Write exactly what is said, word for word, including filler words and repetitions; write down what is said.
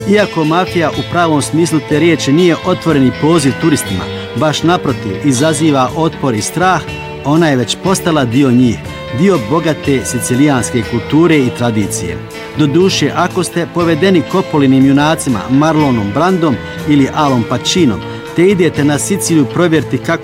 Iako mafija u pravom smislu te riječi nije otvoreni poziv turistima, baš naprotiv izaziva otpor i strah, ona je već postala dio njih, dio bogate sicilijanske kulture i tradicije. Doduše, ako ste povedeni Coppolinim junacima Marlonom Brandom ili Alom Pacinom, te idete na Siciliju provjeriti kako